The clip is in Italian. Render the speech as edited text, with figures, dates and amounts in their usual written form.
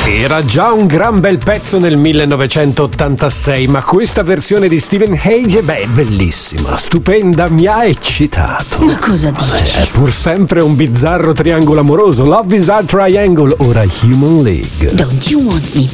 Era già un gran bel pezzo nel 1986, ma questa versione di Steven Hage, è bellissima, stupenda, mi ha eccitato. Ma cosa dici? È pur sempre un bizzarro triangolo amoroso. Love is a Triangle, ora Human League. Don't you want me